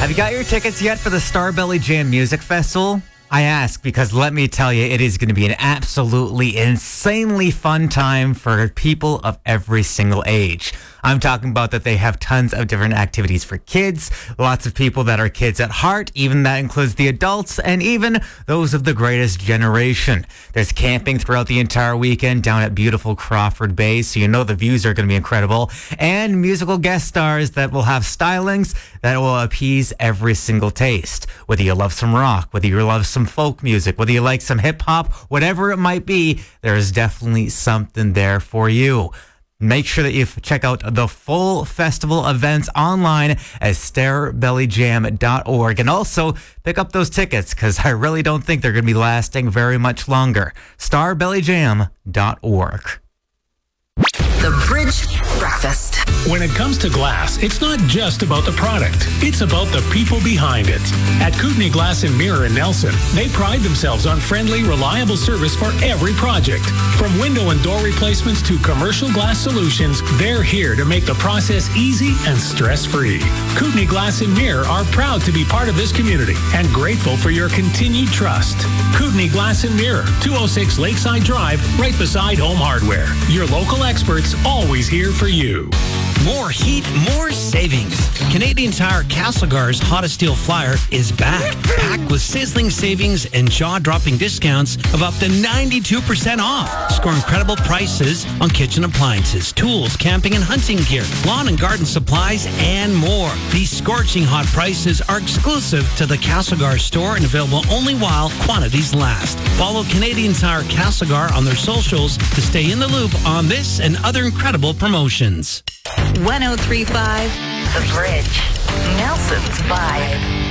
Have you got your tickets yet for the Starbelly Jam Music Festival? I ask because let me tell you, it is going to be an absolutely insanely fun time for people of every single age. I'm talking about that they have tons of different activities for kids, lots of people that are kids at heart, even that includes the adults and even those of the greatest generation. There's camping throughout the entire weekend down at beautiful Crawford Bay, so you know the views are going to be incredible, and musical guest stars that will have stylings that will appease every single taste. Whether you love some rock, whether you love some folk music, whether you like some hip hop, whatever it might be, there is definitely something there for you. Make sure that you check out the full festival events online at starbellyjam.org, and also pick up those tickets because I really don't think they're going to be lasting very much longer. starbellyjam.org. The Bridge Breakfast. When it comes to glass, it's not just about the product. It's about the people behind it. At Kootenay Glass and Mirror in Nelson, they pride themselves on friendly, reliable service for every project. From window and door replacements to commercial glass solutions, they're here to make the process easy and stress-free. Kootenay Glass and Mirror are proud to be part of this community and grateful for your continued trust. Kootenay Glass and Mirror, 206 Lakeside Drive, right beside Home Hardware. Your local experts always here for you. More heat, more savings. Canadian Tire Castlegar's Hottest Deal Flyer is back, packed with sizzling savings and jaw-dropping discounts of up to 92% off. Score incredible prices on kitchen appliances, tools, camping and hunting gear, lawn and garden supplies, and more. These scorching hot prices are exclusive to the Castlegar store and available only while quantities last. Follow Canadian Tire Castlegar on their socials to stay in the loop on this and other incredible promotions. 1035 The Bridge. Nelson's Vibe.